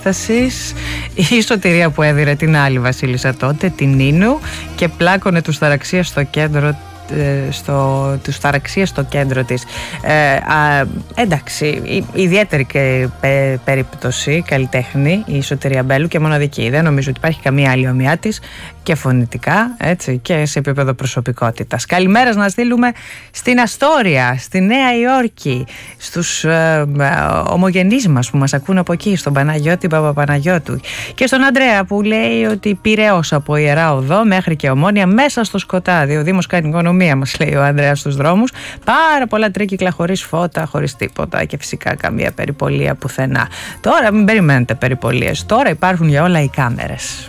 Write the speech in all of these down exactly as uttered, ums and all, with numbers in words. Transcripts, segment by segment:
Επανάστασης, η σωτηρία που έδιρε την άλλη βασίλισσα τότε, την Νίνου, και πλάκωνε τους ταραξίες στο κέντρο στο, τους ταραξίες στο κέντρο της. Ε, α, εντάξει, ιδιαίτερη και, πε, περίπτωση καλλιτέχνη η Σωτηρία Μπέλου και μοναδική. Δεν νομίζω ότι υπάρχει καμία άλλη ομοιά της και φωνητικά, έτσι, και σε επίπεδο προσωπικότητας. Καλημέρα να στείλουμε στην Αστόρια, στη Νέα Υόρκη, στους ε, ε, ομογενείς μας που μας ακούν από εκεί, στον Παναγιώτη Παπαπαναγιώτου, και στον Ανδρέα που λέει ότι Πειραιώς από Ιερά Οδό μέχρι και Ομόνια μέσα στο σκοτάδι. Ο Δήμος κάνει οικονομία, μας λέει ο Ανδρέας, στους δρόμους. Πάρα πολλά τρίκυκλα χωρίς φώτα, χωρίς τίποτα, και φυσικά καμία περιπολία πουθενά. Τώρα μην περιμένετε περιπολίες, τώρα υπάρχουν για όλα οι κάμερες.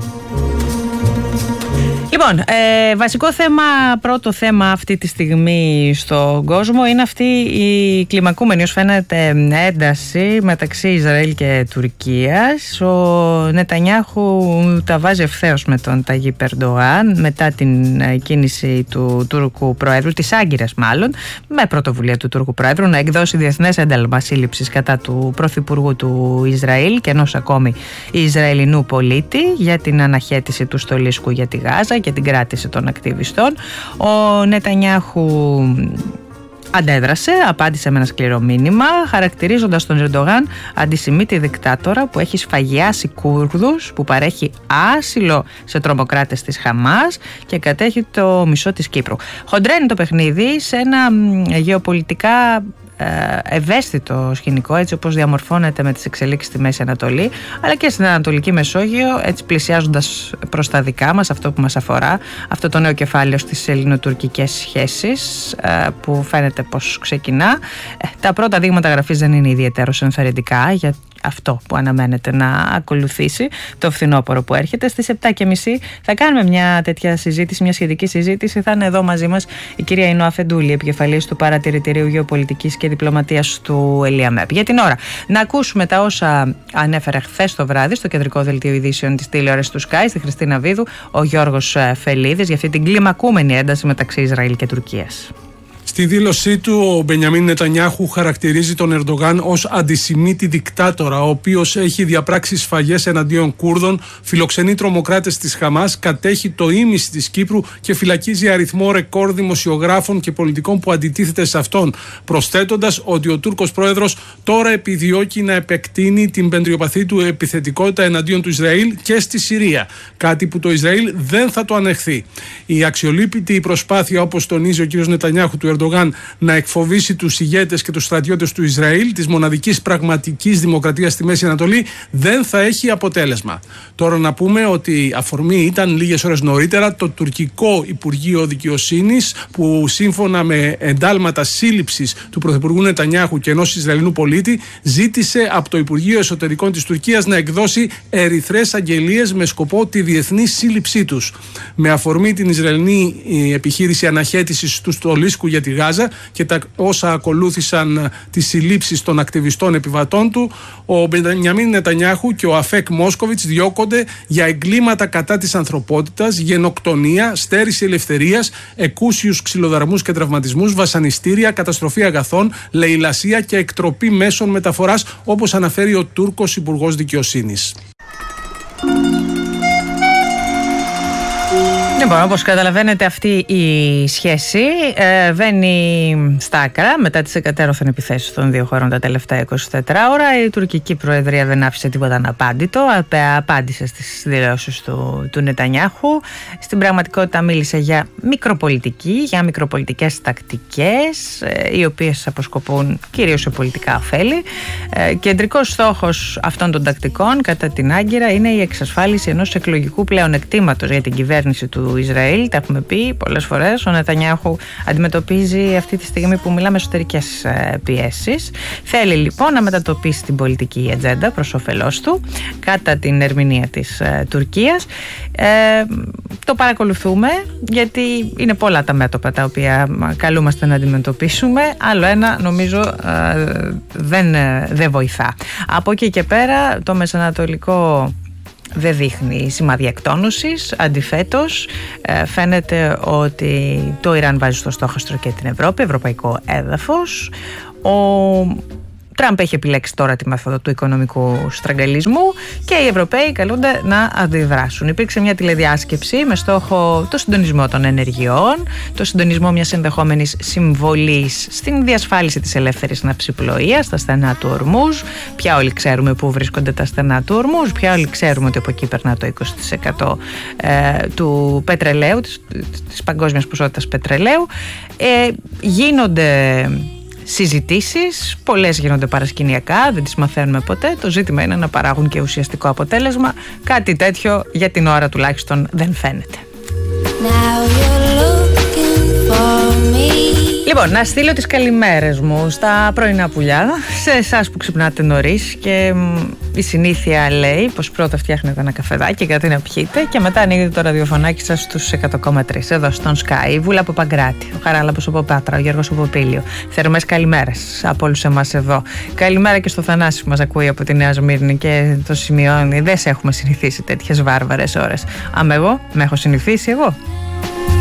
Λοιπόν, ε, βασικό θέμα, πρώτο θέμα αυτή τη στιγμή στον κόσμο είναι αυτή η κλιμακούμενη, ως φαίνεται, ένταση μεταξύ Ισραήλ και Τουρκίας. Ο Νετανιάχου τα βάζει ευθέως με τον Ταγίπ Ερντογάν μετά την κίνηση του Τούρκου Προέδρου, της Άγκυρας μάλλον, με πρωτοβουλία του Τούρκου Προέδρου, να εκδώσει διεθνές ένταλμα σύλληψης κατά του Πρωθυπουργού του Ισραήλ και ενός ακόμη Ισραηλινού πολίτη για την αναχέτηση του στολίσκου για τη Γάζα και την κράτηση των ακτιβιστών. Ο Νετανιάχου αντέδρασε, απάντησε με ένα σκληρό μήνυμα, χαρακτηρίζοντας τον Ερντογάν αντισημίτη δικτάτορα που έχει σφαγιάσει Κούρδους, που παρέχει άσυλο σε τρομοκράτες της Χαμάς και κατέχει το μισό της Κύπρου. Χοντρένει το παιχνίδι σε ένα γεωπολιτικά ευαίσθητο σκηνικό, έτσι όπως διαμορφώνεται με τις εξελίξεις στη Μέση Ανατολή αλλά και στην Ανατολική Μεσόγειο, έτσι πλησιάζοντας προς τα δικά μας, αυτό που μας αφορά, αυτό το νέο κεφάλαιο στις ελληνοτουρκικές σχέσεις που φαίνεται πως ξεκινά. Τα πρώτα δείγματα γραφής δεν είναι ιδιαίτερως ενθαρρυντικά για αυτό που αναμένεται να ακολουθήσει το φθινόπωρο που έρχεται. Στις επτά και μισή θα κάνουμε μια τέτοια συζήτηση, μια σχετική συζήτηση. Θα είναι εδώ μαζί μας η κυρία Ινώ Αφεντούλη, επικεφαλής του Παρατηρητηρίου Γεωπολιτικής και Διπλωματίας του ΕΛΙΑΜΕΠ. Για την ώρα, να ακούσουμε τα όσα ανέφερε χθες το βράδυ στο κεντρικό δελτίο ειδήσεων της τηλεόρασης του Sky, στη Χριστίνα Βίδου, ο Γιώργος Φελίδης, για αυτή την κλιμακούμενη ένταση μεταξύ Ισραήλ και Τουρκίας. Στη δήλωσή του, ο Μπενιαμίν Νετανιάχου χαρακτηρίζει τον Ερντογάν ως αντισημίτη δικτάτορα, ο οποίος έχει διαπράξει σφαγές εναντίον Κούρδων, φιλοξενεί τρομοκράτες της Χαμάς, κατέχει το ίμιση της Κύπρου και φυλακίζει αριθμό ρεκόρ δημοσιογράφων και πολιτικών που αντιτίθεται σε αυτόν, προσθέτοντας ότι ο Τούρκος πρόεδρος τώρα επιδιώκει να επεκτείνει την πεντριοπαθή του επιθετικότητα εναντίον του Ισραήλ και στη Συρία, κάτι που το Ισραήλ δεν θα το ανεχθεί. Η αξιολύπητη προσπάθεια, όπως τονίζει ο κ. Νετανιάχου, του Ερντογάν να εκφοβήσει τους ηγέτες και τους στρατιώτες του Ισραήλ, της μοναδικής πραγματικής δημοκρατίας στη Μέση Ανατολή, δεν θα έχει αποτέλεσμα. Τώρα να πούμε ότι αφορμή ήταν λίγες ώρες νωρίτερα το τουρκικό Υπουργείο Δικαιοσύνης, που σύμφωνα με εντάλματα σύλληψης του Πρωθυπουργού Νετανιάχου και ενός Ισραηλινού πολίτη, ζήτησε από το Υπουργείο Εσωτερικών της Τουρκίας να εκδώσει ερυθρές αγγελίες με σκοπό τη διεθνή σύλληψή τους. Με αφορμή την Ισραηλινή επιχείρηση αναχέτησης του στολίσκου για τη Γάζα και τα όσα ακολούθησαν τις συλλήψεις των ακτιβιστών επιβατών του, ο Μπενιαμίν Νετανιάχου και ο Αφέκ Μόσκοβιτς διώκονται για εγκλήματα κατά της ανθρωπότητας, γενοκτονία, στέρηση ελευθερίας, εκούσιους ξυλοδαρμούς και τραυματισμούς, βασανιστήρια, καταστροφή αγαθών, λαιλασία και εκτροπή μέσων μεταφοράς, όπως αναφέρει ο Τούρκος Υπουργός Δικαιοσύνης. Λοιπόν, όπως καταλαβαίνετε, αυτή η σχέση ε, βαίνει στα άκρα μετά τις εκατέρωθεν επιθέσεις των δύο χωρών τα τελευταία είκοσι τέσσερις ώρα. Η τουρκική προεδρία δεν άφησε τίποτα αναπάντητο, απάντησε στις δηλώσεις του, του Νετανιάχου. Στην πραγματικότητα μίλησε για μικροπολιτική, για μικροπολιτικές τακτικές, ε, οι οποίες αποσκοπούν κυρίως σε πολιτικά ωφέλη. Ε, κεντρικός στόχος αυτών των τακτικών, κατά την Άγκυρα, είναι η εξασφάλιση ενός εκλογικού πλεονεκτήματος για την κυβέρνηση του Ισραήλ. Τα έχουμε πει πολλές φορές. Ο Νετανιάχου αντιμετωπίζει αυτή τη στιγμή που μιλάμε εσωτερικές πιέσεις. Θέλει λοιπόν να μετατοπίσει την πολιτική ατζέντα προς όφελός του κατά την ερμηνεία της ε, Τουρκίας. Ε, το παρακολουθούμε, γιατί είναι πολλά τα μέτωπα τα οποία καλούμαστε να αντιμετωπίσουμε. Άλλο ένα νομίζω ε, δεν, ε, δεν βοηθά. Από εκεί και πέρα το μεσανατολικό δεν δείχνει σημάδια εκτόνωσης. Αντιθέτως, φαίνεται ότι το Ιράν βάζει στο στόχαστρο και την Ευρώπη, ευρωπαϊκό έδαφος. Ο Τραμπ έχει επιλέξει τώρα τη μέθοδο του οικονομικού στραγγαλισμού και οι Ευρωπαίοι καλούνται να αντιδράσουν. Υπήρξε μια τηλεδιάσκεψη με στόχο το συντονισμό των ενεργειών, το συντονισμό μιας ενδεχόμενης συμβολής στην διασφάλιση της ελεύθερης ναυσιπλοείας στα στενά του Ορμούζ. Πια όλοι ξέρουμε πού βρίσκονται τα στενά του Ορμούζ, πια όλοι ξέρουμε ότι από εκεί περνά το είκοσι τοις εκατό ε, του πετρελαίου, της, της παγκόσμιας ποσότητας πετρελαίου. Ε, γίνονται συζητήσεις, πολλές γίνονται παρασκηνιακά, δεν τις μαθαίνουμε ποτέ. Το ζήτημα είναι να παράγουν και ουσιαστικό αποτέλεσμα. Κάτι τέτοιο για την ώρα τουλάχιστον δεν φαίνεται. Λοιπόν, να στείλω τις καλημέρες μου στα πρωινά πουλιά, σε εσάς που ξυπνάτε νωρίς και η συνήθεια λέει πως πρώτα φτιάχνετε ένα καφεδάκι, κάτι να πιείτε και μετά ανοίγετε το ραδιοφωνάκι σας στους εκατό κόμμα τρία εδώ στον Sky. Η Βούλα από Παγκράτη, ο Χαράλαμπος από Πάτρα, ο Γιώργος από Πήλιο. Θερμές καλημέρες από όλους εμάς εδώ. Καλημέρα και στο Θανάση που μας ακούει από τη Νέα Σμύρνη και το σημειώνει. Δεν σε έχουμε συνηθίσει τέτοιες βάρβαρες ώρες. Άμα εγώ, με έχω συνηθίσει εγώ.